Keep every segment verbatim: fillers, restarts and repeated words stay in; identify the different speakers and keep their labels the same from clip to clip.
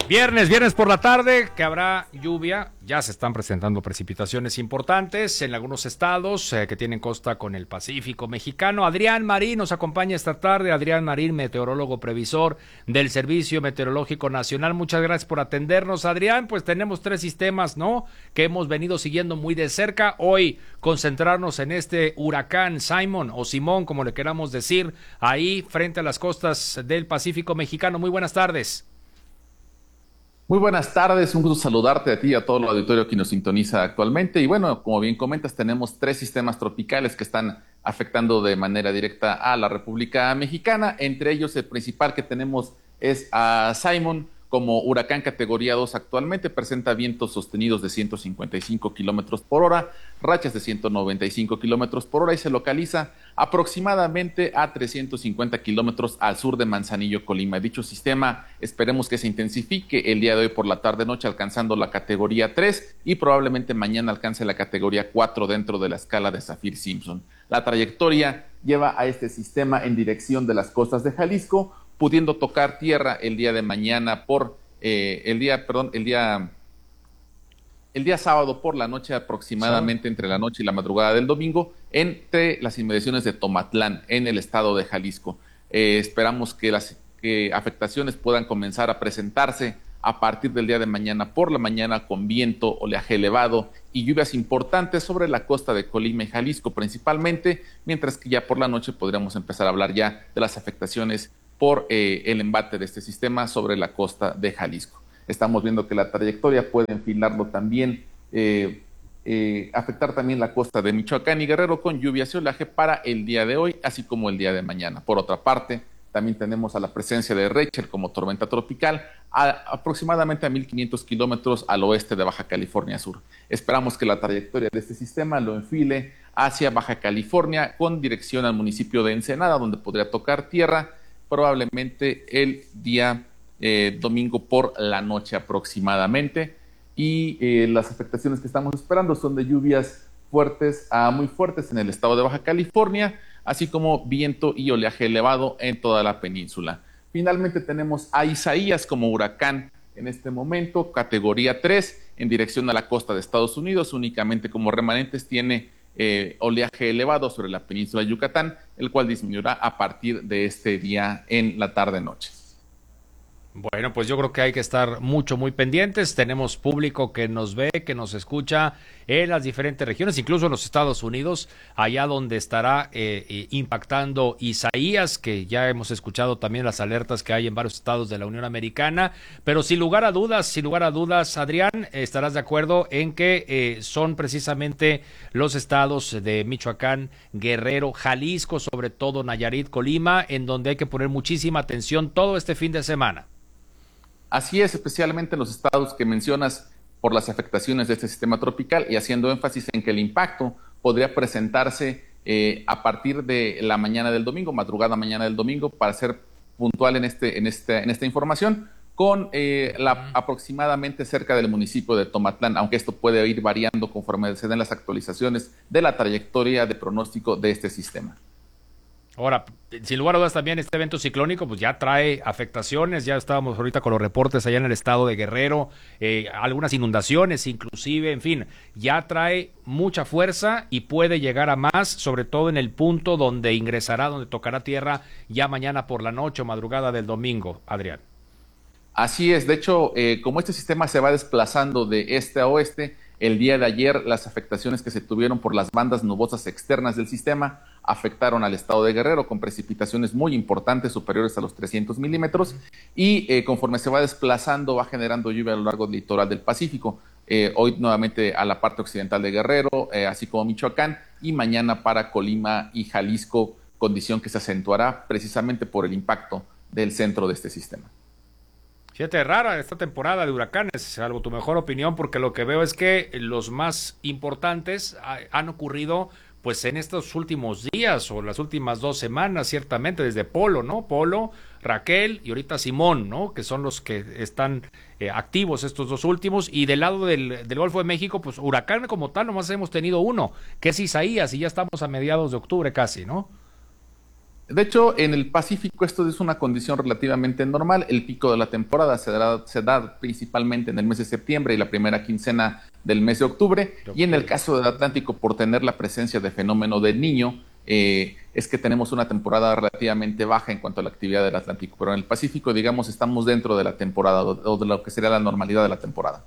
Speaker 1: Viernes, viernes por la tarde, que habrá lluvia. Ya se están presentando precipitaciones importantes en algunos estados eh, que tienen costa con el Pacífico mexicano. Adrián Marín nos acompaña esta tarde. Adrián Marín, meteorólogo previsor del Servicio Meteorológico Nacional. Muchas gracias por atendernos, Adrián. Pues tenemos tres sistemas, ¿no?, que hemos venido siguiendo muy de cerca. Hoy concentrarnos en este huracán Simon o Simón, como le queramos decir, ahí frente a las costas del Pacífico mexicano. Muy buenas tardes.
Speaker 2: Muy buenas tardes, un gusto saludarte a ti y a todo el auditorio que nos sintoniza actualmente. Y bueno, como bien comentas, tenemos tres sistemas tropicales que están afectando de manera directa a la República Mexicana. Entre ellos, el principal que tenemos es a Simon, como huracán categoría dos actualmente. Presenta vientos sostenidos de ciento cincuenta y cinco kilómetros por hora, rachas de ciento noventa y cinco kilómetros por hora, y se localiza aproximadamente a trescientos cincuenta kilómetros al sur de Manzanillo, Colima. Dicho sistema esperemos que se intensifique el día de hoy por la tarde-noche, alcanzando la categoría tres, y probablemente mañana alcance la categoría cuatro dentro de la escala de Saffir-Simpson. La trayectoria lleva a este sistema en dirección de las costas de Jalisco, pudiendo tocar tierra el día de mañana por eh, el día, perdón, el día el día sábado por la noche, aproximadamente sí, entre la noche y la madrugada del domingo, entre las inmediaciones de Tomatlán, en el estado de Jalisco. Eh, esperamos que las que afectaciones puedan comenzar a presentarse a partir del día de mañana por la mañana, con viento, oleaje elevado y lluvias importantes sobre la costa de Colima y Jalisco principalmente, mientras que ya por la noche podríamos empezar a hablar ya de las afectaciones por eh, el embate de este sistema sobre la costa de Jalisco. Estamos viendo que la trayectoria puede enfilarlo también, eh, eh, afectar también la costa de Michoacán y Guerrero, con lluvias y oleaje para el día de hoy, así como el día de mañana. Por otra parte, también tenemos a la presencia de Rachel como tormenta tropical a aproximadamente a mil quinientos kilómetros al oeste de Baja California Sur. Esperamos que la trayectoria de este sistema lo enfile hacia Baja California con dirección al municipio de Ensenada, donde podría tocar tierra probablemente el día eh, domingo por la noche aproximadamente. Y eh, las afectaciones que estamos esperando son de lluvias fuertes a muy fuertes en el estado de Baja California, así como viento y oleaje elevado en toda la península. Finalmente tenemos a Isaías como huracán en este momento, categoría tres, en dirección a la costa de Estados Unidos. Únicamente como remanentes tiene Eh, oleaje elevado sobre la península de Yucatán, el cual disminuirá a partir de este día en la tarde-noche.
Speaker 1: Bueno, pues yo creo que hay que estar mucho, muy pendientes. Tenemos público que nos ve, que nos escucha en las diferentes regiones, incluso en los Estados Unidos, allá donde estará eh, eh, impactando Isaías, que ya hemos escuchado también las alertas que hay en varios estados de la Unión Americana. Pero sin lugar a dudas, sin lugar a dudas, Adrián, estarás de acuerdo en que eh, son precisamente los estados de Michoacán, Guerrero, Jalisco, sobre todo Nayarit, Colima, en donde hay que poner muchísima atención todo este fin de semana.
Speaker 2: Así es, especialmente en los estados que mencionas por las afectaciones de este sistema tropical, y haciendo énfasis en que el impacto podría presentarse eh, a partir de la mañana del domingo, madrugada mañana del domingo, para ser puntual en, este, en, este, en esta información, con eh, la, aproximadamente cerca del municipio de Tomatlán, aunque esto puede ir variando conforme se den las actualizaciones de la trayectoria de pronóstico de este sistema.
Speaker 1: Ahora, sin lugar a dudas también este evento ciclónico pues ya trae afectaciones. Ya estábamos ahorita con los reportes allá en el estado de Guerrero, eh, algunas inundaciones inclusive, en fin, ya trae mucha fuerza y puede llegar a más, sobre todo en el punto donde ingresará, donde tocará tierra ya mañana por la noche o madrugada del domingo, Adrián.
Speaker 2: Así es, de hecho, eh, como este sistema se va desplazando de este a oeste, el día de ayer las afectaciones que se tuvieron por las bandas nubosas externas del sistema afectaron al estado de Guerrero con precipitaciones muy importantes, superiores a los trescientos milímetros, y eh, conforme se va desplazando va generando lluvia a lo largo del litoral del Pacífico. Eh, hoy nuevamente a la parte occidental de Guerrero, eh, así como Michoacán, y mañana para Colima y Jalisco, condición que se acentuará precisamente por el impacto del centro de este sistema.
Speaker 1: Fíjate, rara esta temporada de huracanes, salvo tu mejor opinión, porque lo que veo es que los más importantes han ocurrido pues en estos últimos días o las últimas dos semanas, ciertamente, desde Polo, ¿no? Polo, Raquel y ahorita Simón, ¿no? Que son los que están eh, activos estos dos últimos. Y del lado del, del Golfo de México, pues huracán como tal, nomás hemos tenido uno, que es Isaías, y ya estamos a mediados de octubre casi, ¿no?
Speaker 2: De hecho, en el Pacífico esto es una condición relativamente normal. El pico de la temporada se da, se da principalmente en el mes de septiembre y la primera quincena del mes de octubre. Y en el caso del Atlántico, por tener la presencia de fenómeno del Niño, eh, es que tenemos una temporada relativamente baja en cuanto a la actividad del Atlántico. Pero en el Pacífico, digamos, estamos dentro de la temporada o de lo que sería la normalidad de la temporada.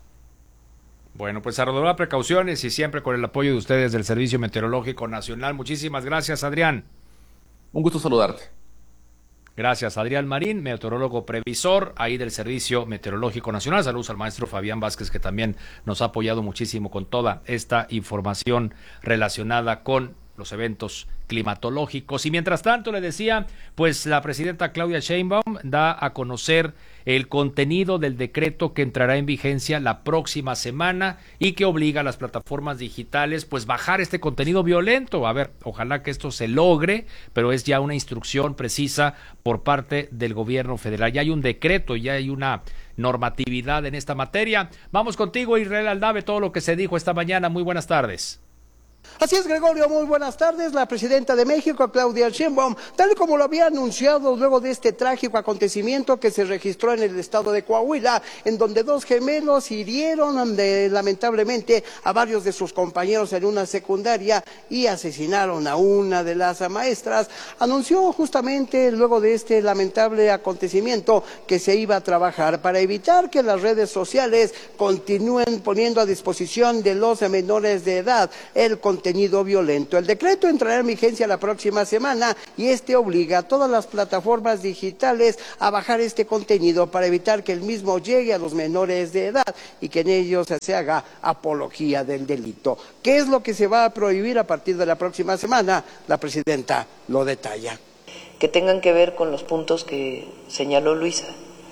Speaker 1: Bueno, pues a redoblar precauciones y siempre con el apoyo de ustedes del Servicio Meteorológico Nacional. Muchísimas gracias, Adrián.
Speaker 2: Un gusto saludarte.
Speaker 1: Gracias, Adrián Marín, meteorólogo previsor ahí del Servicio Meteorológico Nacional. Saludos al maestro Fabián Vázquez, que también nos ha apoyado muchísimo con toda esta información relacionada con los eventos climatológicos. Y mientras tanto, le decía, pues la presidenta Claudia Sheinbaum da a conocer el contenido del decreto que entrará en vigencia la próxima semana y que obliga a las plataformas digitales pues bajar este contenido violento. A ver, ojalá que esto se logre, pero es ya una instrucción precisa por parte del gobierno federal. Ya hay un decreto, ya hay una normatividad en esta materia. Vamos contigo, Israel Aldave, todo lo que se dijo esta mañana. Muy buenas tardes.
Speaker 3: Así es, Gregorio, muy buenas tardes. La presidenta de México, Claudia Sheinbaum, tal y como lo había anunciado luego de este trágico acontecimiento que se registró en el estado de Coahuila, en donde dos gemelos hirieron de, lamentablemente a varios de sus compañeros en una secundaria y asesinaron a una de las maestras, anunció justamente luego de este lamentable acontecimiento que se iba a trabajar para evitar que las redes sociales continúen poniendo a disposición de los menores de edad el contenido violento. El decreto entrará en vigencia la próxima semana y este obliga a todas las plataformas digitales a bajar este contenido para evitar que el mismo llegue a los menores de edad y que en ellos se haga apología del delito. ¿Qué es lo que se va a prohibir a partir de la próxima semana? La presidenta lo detalla.
Speaker 4: Que tengan que ver con los puntos que señaló Luisa.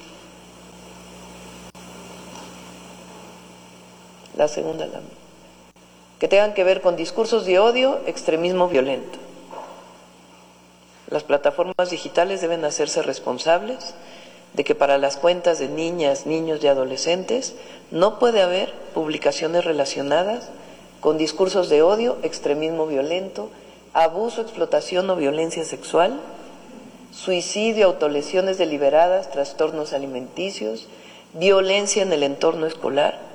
Speaker 4: La segunda lámina. Que tengan que ver con discursos de odio, extremismo violento. Las plataformas digitales deben hacerse responsables de que para las cuentas de niñas, niños y adolescentes no puede haber publicaciones relacionadas con discursos de odio, extremismo violento, abuso, explotación o violencia sexual, suicidio, autolesiones deliberadas, trastornos alimenticios, violencia en el entorno escolar,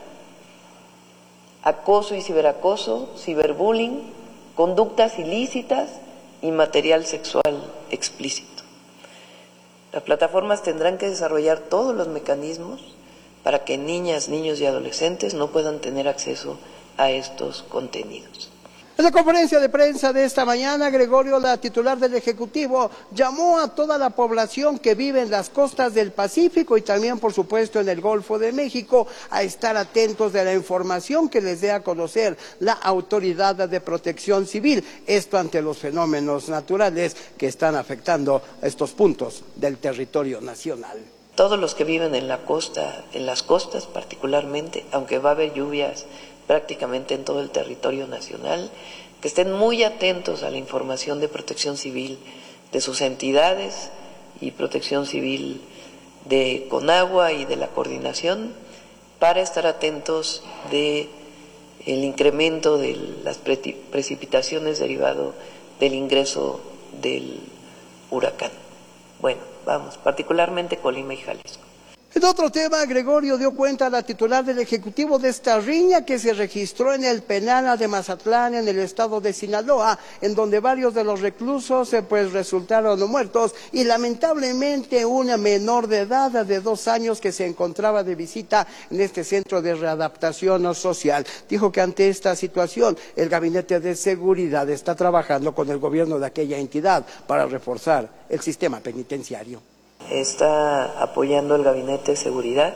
Speaker 4: acoso y ciberacoso, ciberbullying, conductas ilícitas y material sexual explícito. Las plataformas tendrán que desarrollar todos los mecanismos para que niñas, niños y adolescentes no puedan tener acceso a estos contenidos.
Speaker 3: En la conferencia de prensa de esta mañana, Gregorio, la titular del Ejecutivo, llamó a toda la población que vive en las costas del Pacífico y también, por supuesto, en el Golfo de México, a estar atentos de la información que les dé a conocer la Autoridad de Protección Civil, esto ante los fenómenos naturales que están afectando estos puntos del territorio nacional.
Speaker 4: Todos los que viven en la costa, en las costas particularmente, aunque va a haber lluvias prácticamente en todo el territorio nacional, que estén muy atentos a la información de Protección Civil de sus entidades y Protección Civil de Conagua y de la coordinación para estar atentos de el incremento de las precipitaciones derivado del ingreso del huracán. Bueno, vamos, particularmente Colima y Jalisco.
Speaker 3: En otro tema, Gregorio dio cuenta a la titular del Ejecutivo de esta riña que se registró en el penal de Mazatlán, en el estado de Sinaloa, en donde varios de los reclusos eh, pues resultaron muertos y lamentablemente una menor de edad de dos años que se encontraba de visita en este centro de readaptación social. Dijo que ante esta situación el Gabinete de Seguridad está trabajando con el gobierno de aquella entidad para reforzar el sistema penitenciario.
Speaker 4: Está apoyando el Gabinete de Seguridad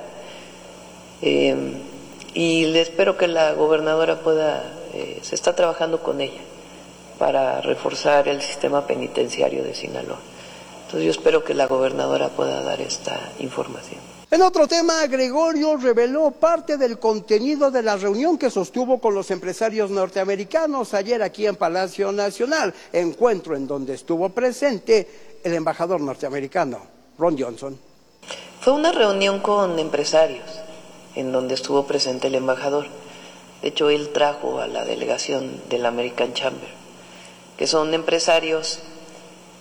Speaker 4: eh, y le espero que la gobernadora pueda, eh, se está trabajando con ella para reforzar el sistema penitenciario de Sinaloa. Entonces yo espero que la gobernadora pueda dar esta información.
Speaker 3: En otro tema, Gregorio reveló parte del contenido de la reunión que sostuvo con los empresarios norteamericanos ayer aquí en Palacio Nacional, encuentro en donde estuvo presente el embajador norteamericano Ron Johnson.
Speaker 4: Fue una reunión con empresarios en donde estuvo presente el embajador. De hecho, él trajo a la delegación del American Chamber, que son empresarios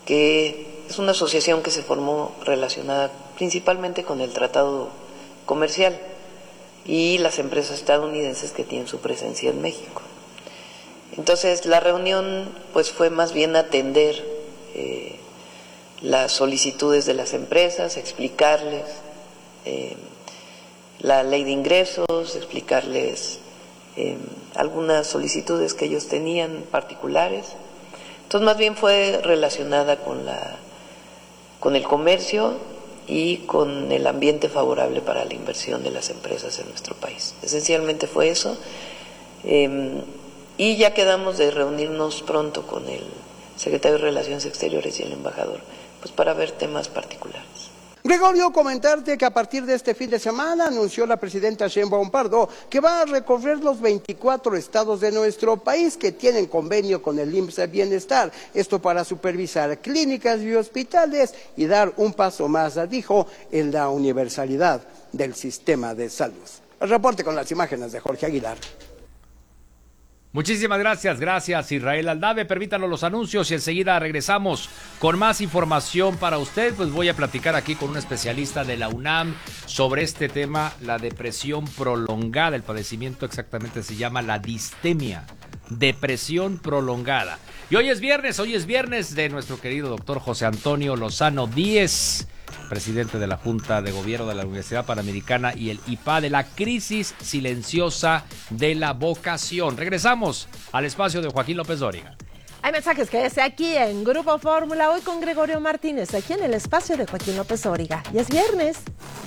Speaker 4: que es una asociación que se formó relacionada principalmente con el tratado comercial y las empresas estadounidenses que tienen su presencia en México. Entonces la reunión pues fue más bien atender eh, las solicitudes de las empresas, explicarles eh, la ley de ingresos, explicarles eh, algunas solicitudes que ellos tenían particulares. Entonces más bien fue relacionada con la con el comercio y con el ambiente favorable para la inversión de las empresas en nuestro país. Esencialmente fue eso. Eh, y ya quedamos de reunirnos pronto con el secretario de Relaciones Exteriores y el embajador, pues para ver temas particulares.
Speaker 3: Gregorio, comentarte que a partir de este fin de semana anunció la presidenta Sheinbaum Pardo que va a recorrer los veinticuatro estados de nuestro país que tienen convenio con el I M S S Bienestar, esto para supervisar clínicas y hospitales y dar un paso más, dijo, en la universalidad del sistema de salud. El reporte con las imágenes de Jorge Aguilar.
Speaker 1: Muchísimas gracias, gracias Israel Aldave. Permítanos los anuncios y enseguida regresamos con más información para usted. Pues voy a platicar aquí con un especialista de la UNAM sobre este tema, la depresión prolongada. El padecimiento exactamente se llama la distemia, depresión prolongada. Y hoy es viernes, hoy es viernes de nuestro querido doctor José Antonio Lozano Díez, presidente de la Junta de Gobierno de la Universidad Panamericana y el I P A, de la crisis silenciosa de la vocación. Regresamos al espacio de Joaquín López Dóriga.
Speaker 5: Hay mensajes que es aquí en Grupo Fórmula, hoy con Gregorio Martínez, aquí en el espacio de Joaquín López Dóriga. Y es viernes.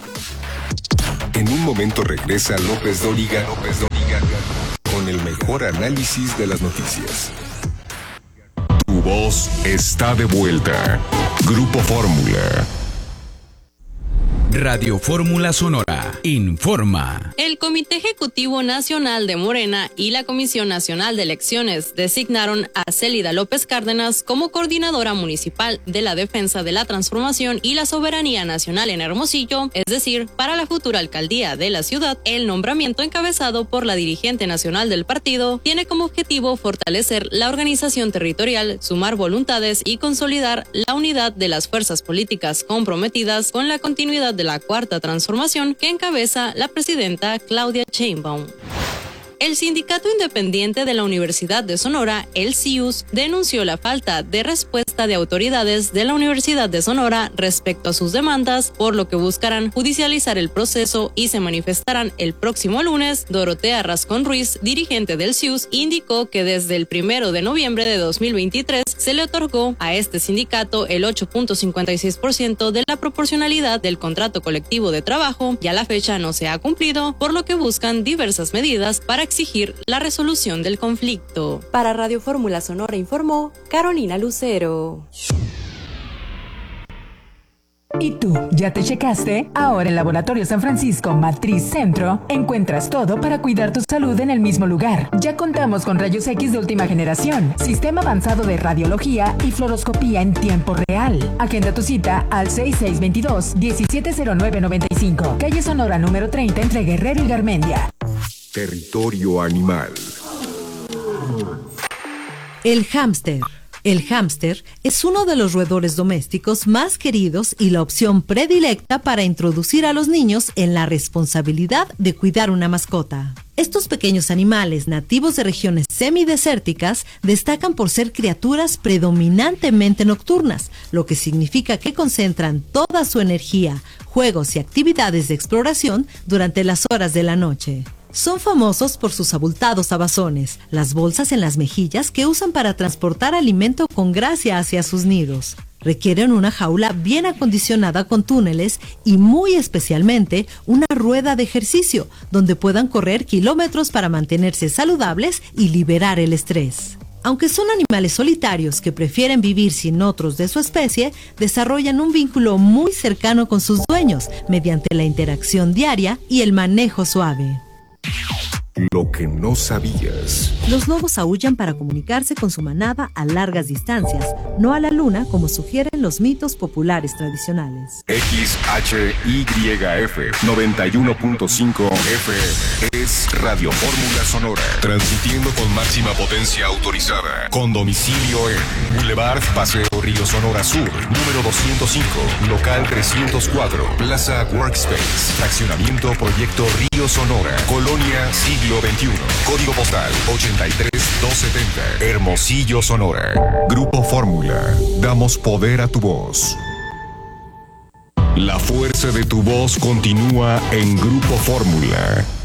Speaker 6: En un momento regresa López Dóriga, López Dóriga con el mejor análisis de las noticias. Tu voz está de vuelta. Grupo Fórmula.
Speaker 7: Radio Fórmula Sonora informa.
Speaker 8: El Comité Ejecutivo Nacional de Morena y la Comisión Nacional de Elecciones designaron a Célida López Cárdenas como coordinadora municipal de la defensa de la transformación y la soberanía nacional en Hermosillo, es decir, para la futura alcaldía de la ciudad. El nombramiento, encabezado por la dirigente nacional del partido, tiene como objetivo fortalecer la organización territorial, sumar voluntades y consolidar la unidad de las fuerzas políticas comprometidas con la continuidad de la Cuarta Transformación que encabeza la presidenta Claudia Sheinbaum. El Sindicato Independiente de la Universidad de Sonora, el C I U S, denunció la falta de respuesta de autoridades de la Universidad de Sonora respecto a sus demandas, por lo que buscarán judicializar el proceso y se manifestarán el próximo lunes. Dorotea Rascón Ruiz, dirigente del C I U S, indicó que desde el primero de noviembre de dos mil veintitrés se le otorgó a este sindicato el ocho punto cincuenta y seis por ciento de la proporcionalidad del contrato colectivo de trabajo y a la fecha no se ha cumplido, por lo que buscan diversas medidas para exigir la resolución del conflicto.
Speaker 9: Para Radio Fórmula Sonora informó Carolina Lucero.
Speaker 10: ¿Y tú, ya te checaste? Ahora en Laboratorio San Francisco Matriz Centro encuentras todo para cuidar tu salud en el mismo lugar. Ya contamos con rayos X de última generación, sistema avanzado de radiología y fluoroscopía en tiempo real. Agenda tu cita al seis seis dos dos, uno siete cero nueve nueve cinco, calle Sonora número treinta entre Guerrero y Garmendia.
Speaker 6: Territorio animal.
Speaker 11: El hámster. El hámster es uno de los roedores domésticos más queridos y la opción predilecta para introducir a los niños en la responsabilidad de cuidar una mascota. Estos pequeños animales nativos de regiones semidesérticas destacan por ser criaturas predominantemente nocturnas, lo que significa que concentran toda su energía, juegos y actividades de exploración durante las horas de la noche. Son famosos por sus abultados abazones, las bolsas en las mejillas que usan para transportar alimento con gracia hacia sus nidos. Requieren una jaula bien acondicionada con túneles y muy especialmente una rueda de ejercicio donde puedan correr kilómetros para mantenerse saludables y liberar el estrés. Aunque son animales solitarios que prefieren vivir sin otros de su especie, desarrollan un vínculo muy cercano con sus dueños mediante la interacción diaria y el manejo suave.
Speaker 6: Lo que no sabías.
Speaker 11: Los lobos aúllan para comunicarse con su manada a largas distancias, no a la luna como sugieren los mitos populares tradicionales.
Speaker 6: X H Y F noventa y uno punto cinco F M es Radio Fórmula Sonora, transmitiendo con máxima potencia autorizada, con domicilio en Boulevard Paseo Río Sonora Sur, número doscientos cinco, local trescientos cuatro, Plaza Workspace, fraccionamiento Proyecto Río Sonora, Colonia Siglo veintiuno, código postal ochenta y tres doscientos setenta, Hermosillo, Sonora. Grupo Fórmula, damos poder a tu voz. La fuerza de tu voz continúa en Grupo Fórmula.